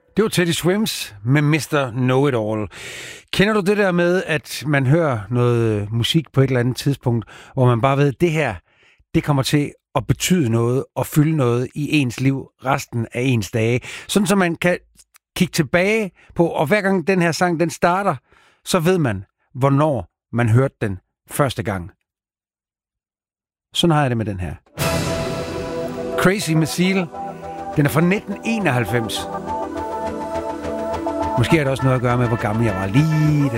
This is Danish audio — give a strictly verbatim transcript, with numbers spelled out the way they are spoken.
Det var Teddy Swims med mister Know-It-All. Kender du det der med, at man hører noget musik på et eller andet tidspunkt, hvor man bare ved, at det her, det kommer til at betyde noget og fylde noget i ens liv resten af ens dage. Sådan så man kan kigge tilbage på, og hver gang den her sang, den starter, så ved man, hvornår man hørte den første gang. Sådan har jeg det med den her. Crazy med Seal. Den er fra nitten enoghalvfems. Måske har det også noget at gøre med, hvor gammel jeg var lige